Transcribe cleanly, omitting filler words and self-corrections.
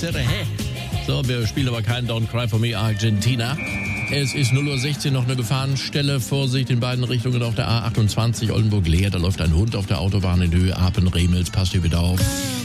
Serre. So, wir spielen aber keinen Don't Cry For Me Argentina. Es ist 0:16 Uhr, noch eine Gefahrenstelle. Vorsicht in beiden Richtungen auf der A28 Oldenburg-Leer. Da läuft ein Hund auf der Autobahn in Höhe Apen-Remels. Passt hier bitte auf.